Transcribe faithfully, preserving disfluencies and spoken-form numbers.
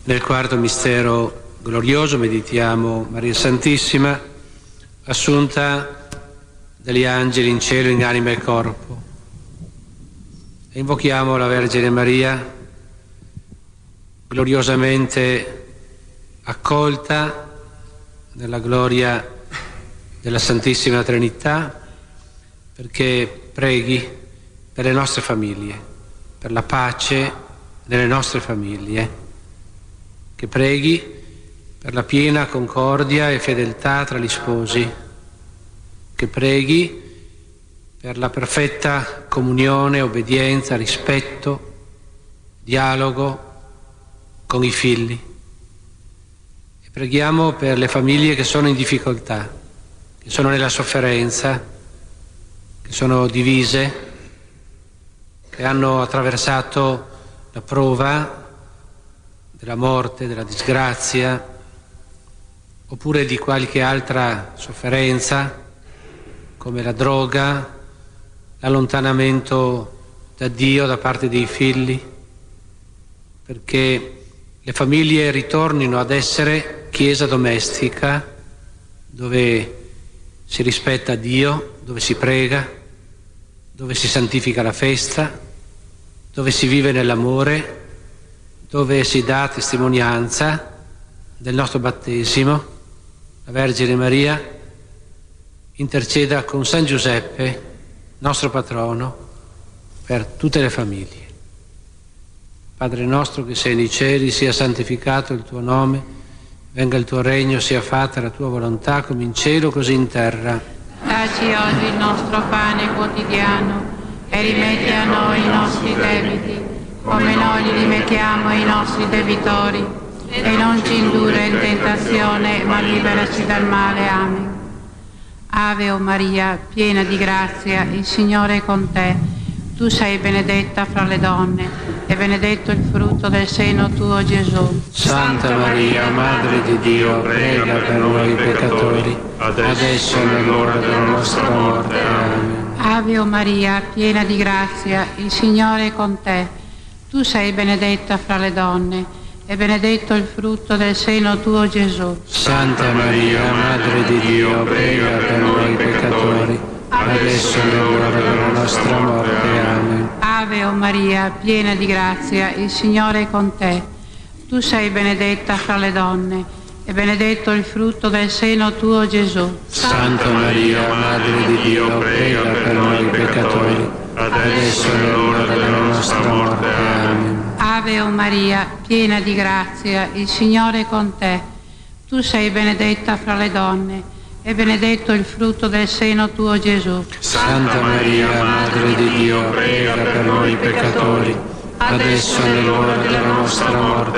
Nel quarto mistero glorioso meditiamo Maria Santissima, assunta dagli angeli in cielo in anima e corpo. E invochiamo la Vergine Maria, gloriosamente accolta nella gloria della Santissima Trinità, perché preghi per le nostre famiglie, per la pace nelle nostre famiglie, che preghi per la piena concordia e fedeltà tra gli sposi, che preghi per la perfetta comunione, obbedienza, rispetto, dialogo con i figli. E preghiamo per le famiglie che sono in difficoltà, che sono nella sofferenza, che sono divise, che hanno attraversato la prova della morte, della disgrazia, oppure di qualche altra sofferenza, come la droga, l'allontanamento da Dio da parte dei figli, perché le famiglie ritornino ad essere chiesa domestica, dove si rispetta Dio, dove si prega, dove si santifica la festa, dove si vive nell'amore, dove si dà testimonianza del nostro battesimo. La Vergine Maria interceda con San Giuseppe, nostro patrono, per tutte le famiglie. Padre nostro che sei nei cieli, sia santificato il tuo nome, venga il tuo regno, sia fatta la tua volontà come in cielo così in terra. Dacci oggi il nostro pane quotidiano e rimetti a noi i nostri debiti, come noi li rimettiamo ai nostri debitori, e non ci indurre in tentazione, ma liberaci dal male. Amen. Ave o Maria, piena di grazia, il Signore è con te. Tu sei benedetta fra le donne, e benedetto il frutto del seno tuo, Gesù. Santa Maria, Madre di Dio, prega per noi peccatori, adesso è nell'ora della nostra morte. Amen. Ave o Maria, piena di grazia, il Signore è con te. Tu sei benedetta fra le donne, e benedetto il frutto del seno tuo, Gesù. Santa Maria, Madre di Dio, prega per noi peccatori, adesso è l'ora della nostra morte. Amen. Ave o Maria, piena di grazia, il Signore è con te. Tu sei benedetta fra le donne, e benedetto il frutto del seno tuo, Gesù. Santa Maria, Madre di Dio, prega per noi peccatori, adesso è l'ora della nostra morte. Amen. Ave o Maria, piena di grazia, il Signore è con te. Tu sei benedetta fra le donne, e benedetto il frutto del seno tuo, Gesù. Santa Maria, Madre di Dio, prega per noi peccatori, adesso è l'ora della nostra morte.